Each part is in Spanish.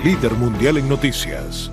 líder mundial en noticias.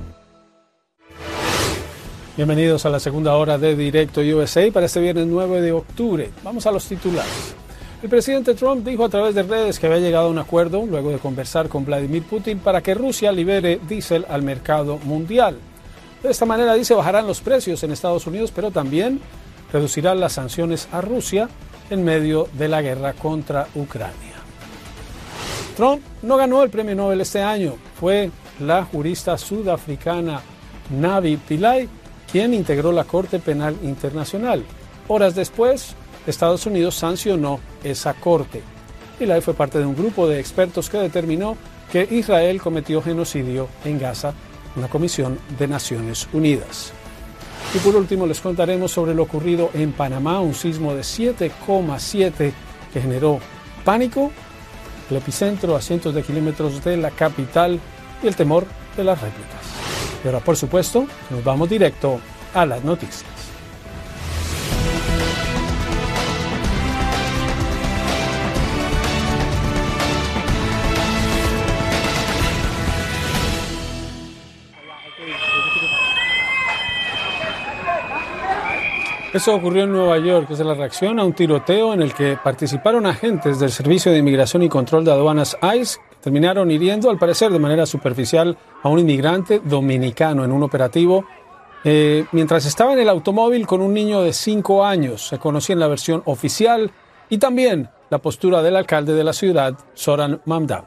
Bienvenidos a la segunda hora de Directo USA para este viernes 9 de octubre. Vamos a los titulares. El presidente Trump dijo a través de redes que había llegado a un acuerdo luego de conversar con Vladimir Putin para que Rusia libere diésel al mercado mundial. De esta manera, dice, bajarán los precios en Estados Unidos, pero también reducirán las sanciones a Rusia en medio de la guerra contra Ucrania. Trump no ganó el premio Nobel este año. Fue la jurista sudafricana Navi Pillay quien integró la Corte Penal Internacional. Horas después, Estados Unidos sancionó esa corte. Pillay fue parte de un grupo de expertos que determinó que Israel cometió genocidio en Gaza, una comisión de Naciones Unidas. Y por último les contaremos sobre lo ocurrido en Panamá, un sismo de 7,7 que generó pánico, el epicentro a cientos de kilómetros de la capital y el temor de las réplicas. Y ahora, por supuesto, nos vamos directo a las noticias. Eso ocurrió en Nueva York, es la reacción a un tiroteo en el que participaron agentes del Servicio de Inmigración y Control de Aduanas ICE, que terminaron hiriendo, al parecer de manera superficial, a un inmigrante dominicano en un operativo mientras estaba en el automóvil con un niño de 5 años. Se conocía en la versión oficial y también la postura del alcalde de la ciudad, Zoran Mamdani.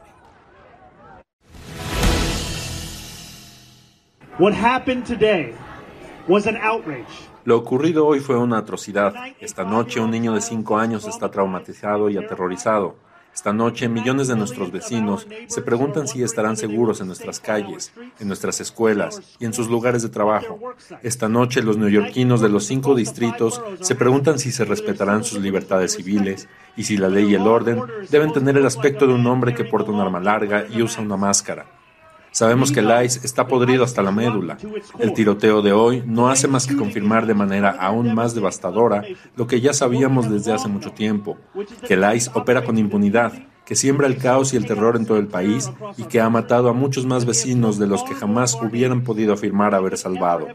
What happened today was an outrage. Lo ocurrido hoy fue una atrocidad. Esta noche un niño de 5 años está traumatizado y aterrorizado. Esta noche millones de nuestros vecinos se preguntan si estarán seguros en nuestras calles, en nuestras escuelas y en sus lugares de trabajo. Esta noche los neoyorquinos de los 5 distritos se preguntan si se respetarán sus libertades civiles y si la ley y el orden deben tener el aspecto de un hombre que porta un arma larga y usa una máscara. Sabemos que el ICE está podrido hasta la médula. El tiroteo de hoy no hace más que confirmar de manera aún más devastadora lo que ya sabíamos desde hace mucho tiempo, que el ICE opera con impunidad, que siembra el caos y el terror en todo el país y que ha matado a muchos más vecinos de los que jamás hubieran podido afirmar haber salvado.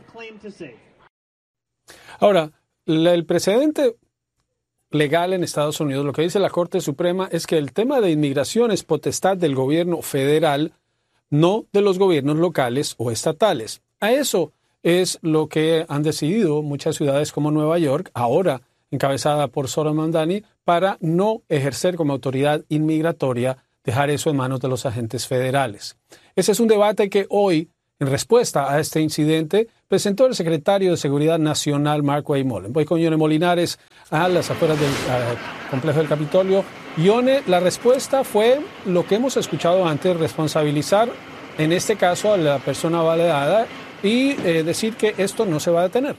Ahora, el precedente legal en Estados Unidos, lo que dice la Corte Suprema es que el tema de inmigración es potestad del gobierno federal, no de los gobiernos locales o estatales. A eso es lo que han decidido muchas ciudades como Nueva York, ahora encabezada por Zoran Mamdani, para no ejercer como autoridad inmigratoria, dejar eso en manos de los agentes federales. Ese es un debate que hoy, en respuesta a este incidente, presentó el secretario de Seguridad Nacional, Mark Waymolen. Voy con Yone Molinares a las afueras del complejo del Capitolio. Yone, la respuesta fue lo que hemos escuchado antes, responsabilizar en este caso a la persona baleada y decir que esto no se va a detener.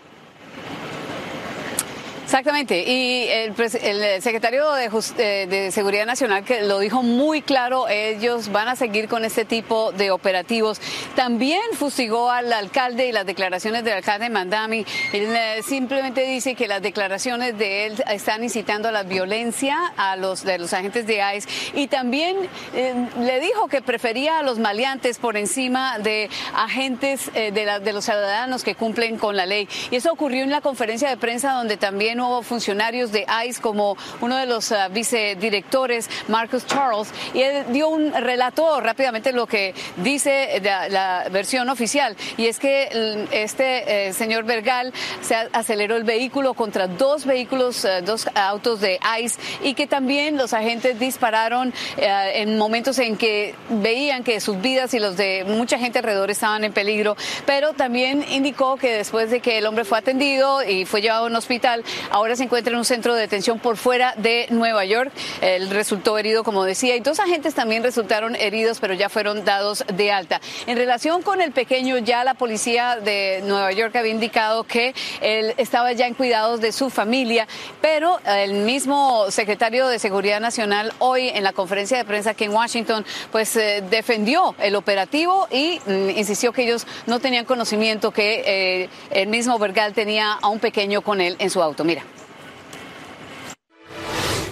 Exactamente, y el secretario de Seguridad Nacional que lo dijo muy claro, ellos van a seguir con este tipo de operativos. También fustigó al alcalde y las declaraciones del alcalde Mamdani. Él simplemente dice que las declaraciones de él están incitando a la violencia de los agentes de ICE, y también le dijo que prefería a los maleantes por encima de agentes de los ciudadanos que cumplen con la ley. Y eso ocurrió en la conferencia de prensa donde también hubo funcionarios de ICE como uno de los vicedirectores, Marcus Charles, y él relató rápidamente lo que dice la versión oficial, y es que este señor Bergal se aceleró el vehículo contra dos autos de ICE, y que también los agentes dispararon en momentos en que veían que sus vidas y los de mucha gente alrededor estaban en peligro, pero también indicó que después de que el hombre fue atendido y fue llevado a un hospital, ahora se encuentra en un centro de detención por fuera de Nueva York. Él resultó herido, como decía, y 2 agentes también resultaron heridos, pero ya fueron dados de alta. En relación con el pequeño, ya la policía de Nueva York había indicado que él estaba ya en cuidados de su familia, pero el mismo secretario de Seguridad Nacional hoy en la conferencia de prensa aquí en Washington, pues defendió el operativo y insistió que ellos no tenían conocimiento que el mismo Bergal tenía a un pequeño con él en su auto. Mira.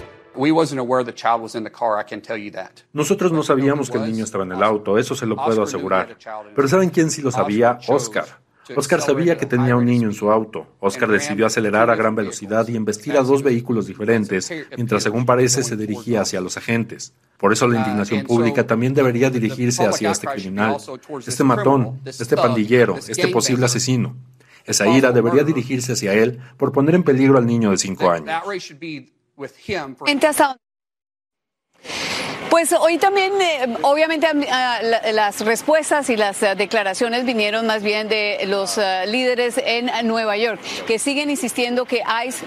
Nosotros no sabíamos que el niño estaba en el auto, eso se lo puedo asegurar. Pero ¿saben quién sí lo sabía? Oscar. Oscar sabía que tenía un niño en su auto. Oscar decidió acelerar a gran velocidad y embestir a 2 vehículos diferentes, mientras según parece se dirigía hacia los agentes. Por eso la indignación pública también debería dirigirse hacia este criminal, este matón, este pandillero, este posible asesino. Esa ira debería dirigirse hacia él por poner en peligro al niño de 5 años. Pues hoy también, obviamente, las respuestas y las declaraciones vinieron más bien de los líderes en Nueva York, que siguen insistiendo que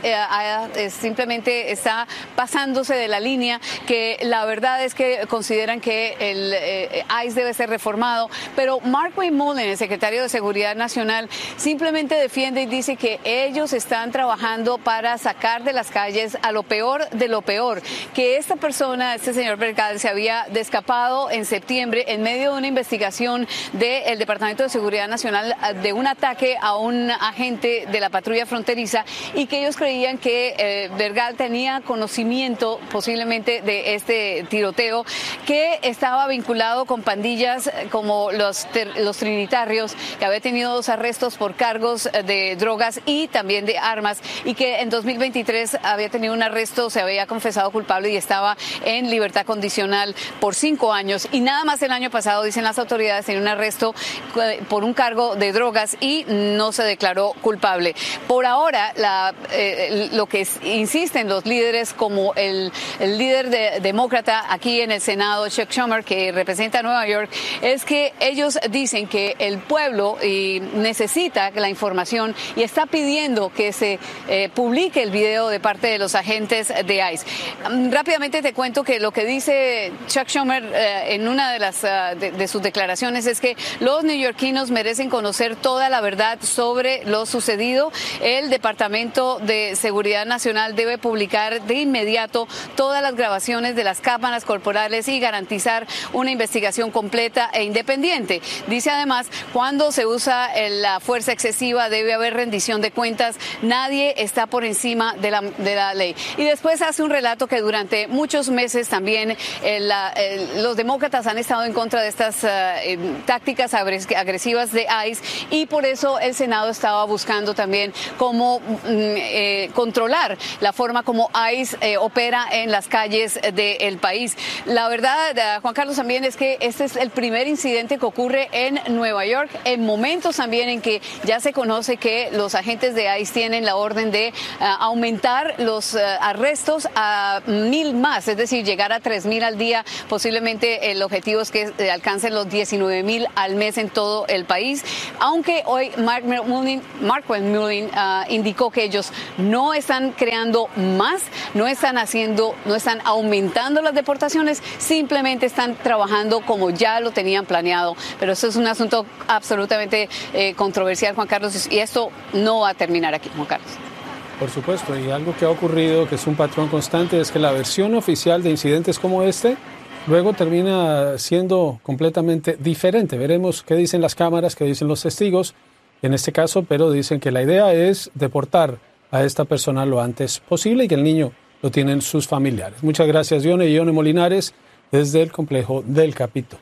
ICE simplemente está pasándose de la línea, que la verdad es que consideran que el ICE debe ser reformado. Pero Markwayne Mullin, el secretario de Seguridad Nacional, simplemente defiende y dice que ellos están trabajando para sacar de las calles a lo peor de lo peor, que esta persona, este señor Bergal, se había escapado en septiembre en medio de una investigación del Departamento de Seguridad Nacional de un ataque a un agente de la patrulla fronteriza y que ellos creían que Bergal tenía conocimiento posiblemente de este tiroteo, que estaba vinculado con pandillas como los Trinitarios, que había tenido 2 arrestos por cargos de drogas y también de armas, y que en 2023 había tenido un arresto, se había confesado culpable y estaba en libertad condicional por 5 años, y nada más el año pasado, dicen las autoridades, tenía un arresto por un cargo de drogas y no se declaró culpable. Por ahora, lo que insisten los líderes, como el líder demócrata aquí en el Senado, Chuck Schumer, que representa a Nueva York, es que ellos dicen que el pueblo necesita la información y está pidiendo que se publique el video de parte de los agentes de ICE. Rápidamente te cuento que lo que dice Chuck Schumer en una de sus declaraciones es que los neoyorquinos merecen conocer toda la verdad sobre lo sucedido. El Departamento de Seguridad Nacional debe publicar de inmediato todas las grabaciones de las cámaras corporales y garantizar una investigación completa e independiente. Dice además, cuando se usa la fuerza excesiva debe haber rendición de cuentas. Nadie está por encima de la ley. Y después hace un relato que durante muchos meses también los demócratas han estado en contra de estas tácticas agresivas de ICE, y por eso el Senado estaba buscando también cómo controlar la forma como ICE opera en las calles del país. La verdad, Juan Carlos, también es que este es el primer incidente que ocurre en Nueva York, en momentos también en que ya se conoce que los agentes de ICE tienen la orden de aumentar los arrestos a 1,000 más, es decir, llegar a 3,000 al día. Posiblemente el objetivo es que alcancen los 19,000 al mes en todo el país, aunque hoy Markwayne Mullin indicó que ellos no están creando más, no están aumentando las deportaciones, simplemente están trabajando como ya lo tenían planeado. Pero esto es un asunto absolutamente controversial, Juan Carlos, y esto no va a terminar aquí, Juan Carlos. Por supuesto, y algo que ha ocurrido, que es un patrón constante, es que la versión oficial de incidentes como este luego termina siendo completamente diferente. Veremos qué dicen las cámaras, qué dicen los testigos en este caso, pero dicen que la idea es deportar a esta persona lo antes posible y que el niño lo tienen sus familiares. Muchas gracias, Yone y Yone Molinares, desde el complejo del Capitolio.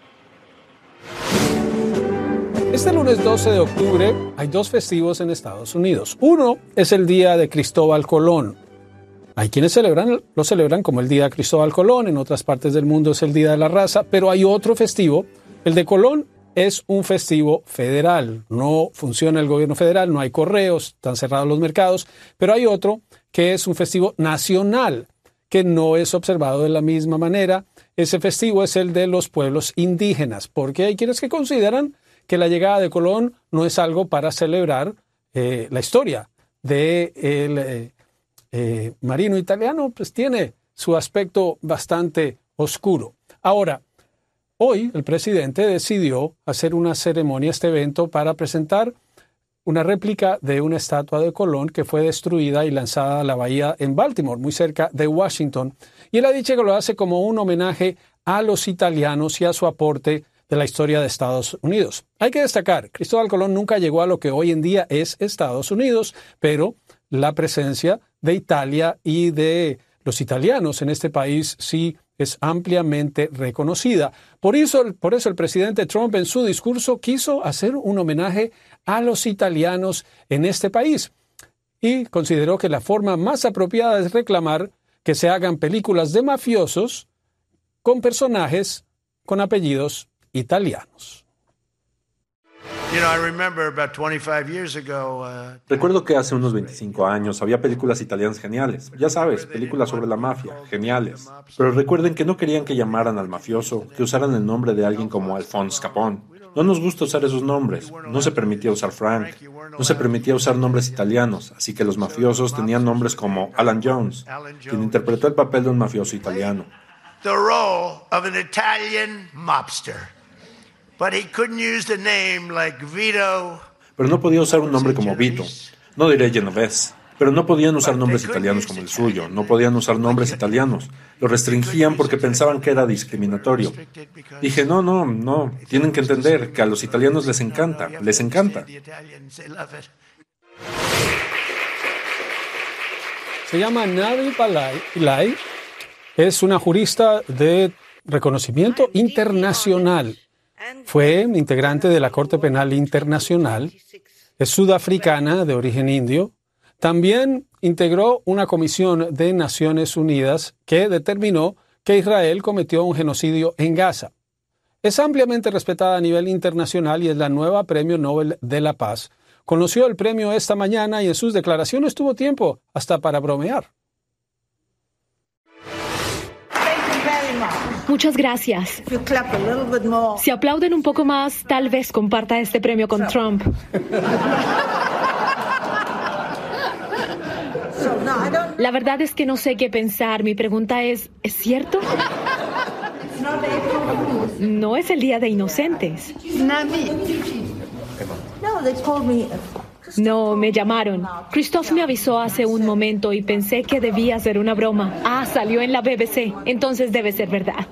Este lunes 12 de octubre hay 2 festivos en Estados Unidos. Uno es el Día de Cristóbal Colón. Hay quienes lo celebran como el Día de Cristóbal Colón, en otras partes del mundo es el Día de la Raza, pero hay otro festivo. El de Colón es un festivo federal. No funciona el gobierno federal, no hay correos, están cerrados los mercados, pero hay otro que es un festivo nacional, que no es observado de la misma manera. Ese festivo es el de los pueblos indígenas, porque hay quienes que consideran que la llegada de Colón no es algo para celebrar la historia del marino italiano, pues tiene su aspecto bastante oscuro. Ahora, hoy el presidente decidió hacer una ceremonia, este evento, para presentar una réplica de una estatua de Colón que fue destruida y lanzada a la bahía en Baltimore, muy cerca de Washington. Y él ha dicho que lo hace como un homenaje a los italianos y a su aporte de la historia de Estados Unidos. Hay que destacar, Cristóbal Colón nunca llegó a lo que hoy en día es Estados Unidos, pero la presencia de Italia y de los italianos en este país sí es ampliamente reconocida. Por eso el presidente Trump en su discurso quiso hacer un homenaje a los italianos en este país y consideró que la forma más apropiada es reclamar que se hagan películas de mafiosos con personajes con apellidos italianos. Recuerdo que hace unos 25 años había películas italianas geniales. Ya sabes, películas sobre la mafia, geniales. Pero recuerden que no querían que llamaran al mafioso, que usaran el nombre de alguien como Alphonse Capone. No nos gusta usar esos nombres. No se permitía usar Frank. No se permitía usar nombres italianos. Así que los mafiosos tenían nombres como Alan Jones, quien interpretó el papel de un mafioso italiano. The role of an Italian mobster. But he couldn't use the name like Vito. Pero no podía usar un nombre como Vito. No diré Genovese. Pero no podían usar nombres italianos como el suyo. No podían usar nombres italianos. Lo restringían porque pensaban que era discriminatorio. Dije, no. Tienen que entender que a los italianos les encanta. Les encanta. Se llama Navi Pillai. Es una jurista de reconocimiento internacional. Fue integrante de la Corte Penal Internacional. Es sudafricana de origen indio. También integró una comisión de Naciones Unidas que determinó que Israel cometió un genocidio en Gaza. Es ampliamente respetada a nivel internacional y es la nueva Premio Nobel de la Paz. Conoció el premio esta mañana y en sus declaraciones tuvo tiempo hasta para bromear. Muchas gracias. Si aplauden un poco más, tal vez comparta este premio con Trump. La verdad es que no sé qué pensar. Mi pregunta ¿es cierto? No es el Día de Inocentes. No, me llamaron. Christoph me avisó hace un momento y pensé que debía ser una broma. Salió en la BBC. Entonces debe ser verdad.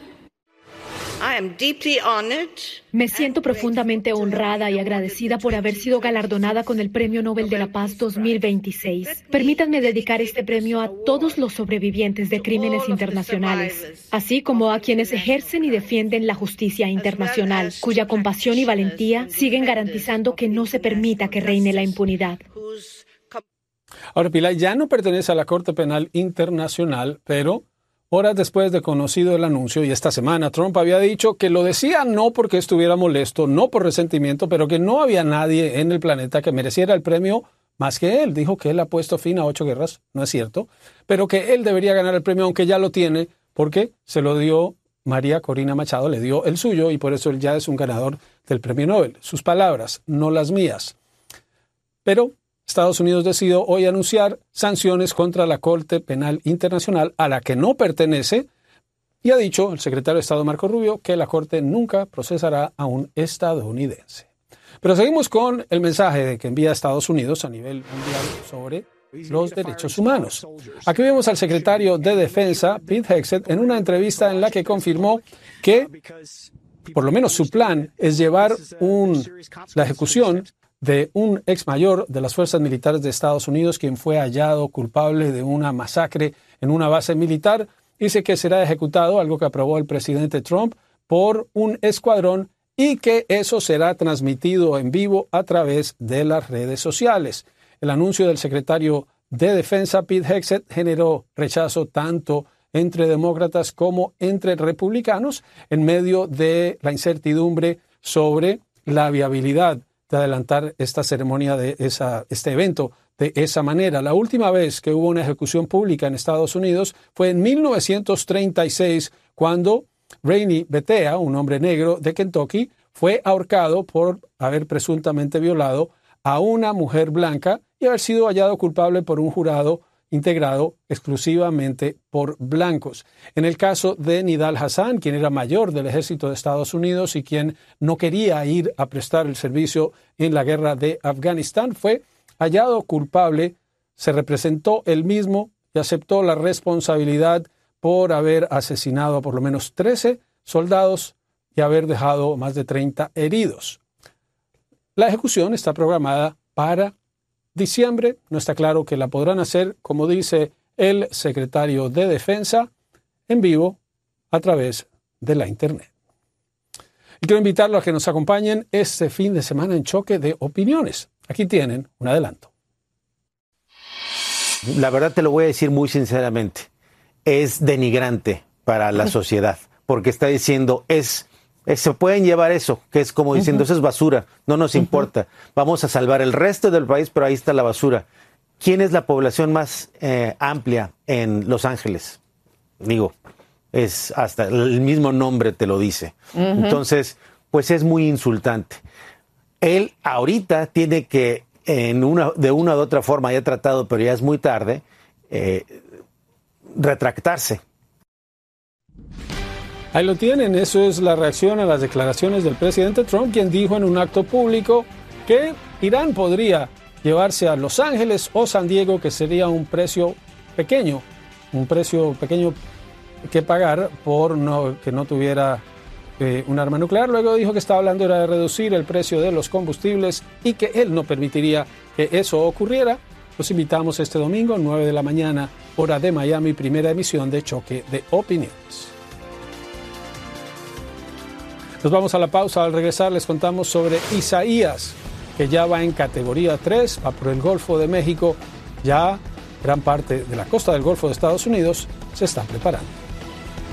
Me siento profundamente honrada y agradecida por haber sido galardonada con el Premio Nobel de la Paz 2026. Permítanme dedicar este premio a todos los sobrevivientes de crímenes internacionales, así como a quienes ejercen y defienden la justicia internacional, cuya compasión y valentía siguen garantizando que no se permita que reine la impunidad. Ahora, Pillai ya no pertenece a la Corte Penal Internacional, pero horas después de conocido el anuncio, y esta semana Trump había dicho que lo decía no porque estuviera molesto, no por resentimiento, pero que no había nadie en el planeta que mereciera el premio más que él. Dijo que él ha puesto fin a 8 guerras, no es cierto, pero que él debería ganar el premio, aunque ya lo tiene, porque se lo dio María Corina Machado, le dio el suyo, y por eso él ya es un ganador del premio Nobel. Sus palabras, no las mías. Pero Estados Unidos decidió hoy anunciar sanciones contra la Corte Penal Internacional a la que no pertenece y ha dicho el secretario de Estado Marco Rubio que la Corte nunca procesará a un estadounidense. Pero seguimos con el mensaje que envía Estados Unidos a nivel mundial sobre los derechos humanos. Aquí vemos al secretario de Defensa, Pete Hegseth, en una entrevista en la que confirmó que por lo menos su plan es llevar la ejecución de un ex mayor de las fuerzas militares de Estados Unidos, quien fue hallado culpable de una masacre en una base militar. Dice que será ejecutado, algo que aprobó el presidente Trump, por un escuadrón y que eso será transmitido en vivo a través de las redes sociales. El anuncio del secretario de Defensa, Pete Hegseth, generó rechazo tanto entre demócratas como entre republicanos en medio de la incertidumbre sobre la viabilidad de adelantar esta ceremonia este evento de esa manera. La última vez que hubo una ejecución pública en Estados Unidos fue en 1936, cuando Rainey Bethea, un hombre negro de Kentucky, fue ahorcado por haber presuntamente violado a una mujer blanca y haber sido hallado culpable por un jurado integrado exclusivamente por blancos. En el caso de Nidal Hasan, quien era mayor del ejército de Estados Unidos y quien no quería ir a prestar el servicio en la guerra de Afganistán, fue hallado culpable, se representó él mismo y aceptó la responsabilidad por haber asesinado a por lo menos 13 soldados y haber dejado más de 30 heridos. La ejecución está programada para diciembre. No está claro que la podrán hacer, como dice el secretario de Defensa, en vivo a través de la Internet. Y quiero invitarlos a que nos acompañen este fin de semana en Choque de Opiniones. Aquí tienen un adelanto. La verdad te lo voy a decir muy sinceramente, es denigrante para la sociedad, porque está diciendo, se pueden llevar eso, que es como diciendo, eso es basura, no nos importa, vamos a salvar el resto del país, pero ahí está la basura. ¿Quién es la población más amplia en Los Ángeles? Digo, es hasta el mismo nombre te lo dice. Entonces, pues es muy insultante. Él ahorita tiene que, de una u otra forma, ya ha tratado, pero ya es muy tarde, retractarse. Ahí lo tienen, eso es la reacción a las declaraciones del presidente Trump, quien dijo en un acto público que Irán podría llevarse a Los Ángeles o San Diego, que sería un precio pequeño que pagar por que no tuviera un arma nuclear. Luego dijo que estaba hablando era de reducir el precio de los combustibles y que él no permitiría que eso ocurriera. Los invitamos este domingo, 9 de la mañana, hora de Miami, primera emisión de Choque de Opiniones. Nos vamos a la pausa. Al regresar les contamos sobre Isaías, que ya va en categoría 3, va por el Golfo de México. Ya gran parte de la costa del Golfo de Estados Unidos se está preparando.